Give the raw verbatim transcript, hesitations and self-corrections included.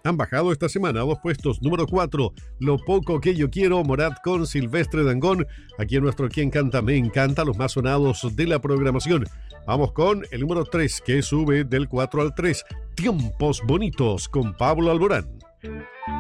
Han bajado esta semana a dos puestos. Número cuatro, Lo poco que yo quiero, Morat con Silvestre Dangond. Aquí en nuestro Quién Canta Me Encanta, los más sonados de la programación. Vamos con el número tres, que sube del cuatro al tres. Tiempos Bonitos con Pablo Alborán.